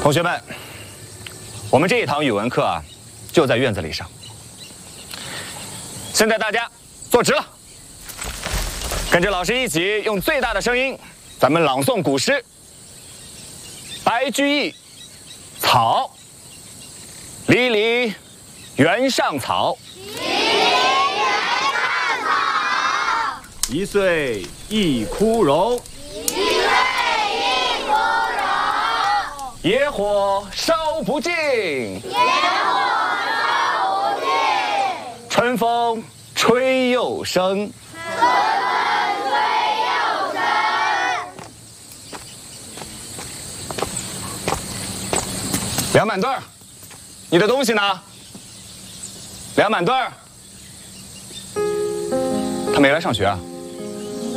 同学们，我们这一堂语文课啊，就在院子里上。现在大家坐直了，跟着老师一起用最大的声音，咱们朗诵古诗。白居易，草，离离原上草。 一岁一枯荣， 野火烧不尽，春风吹又生。梁板凳儿，你的东西呢？梁板凳儿，他没来上学啊？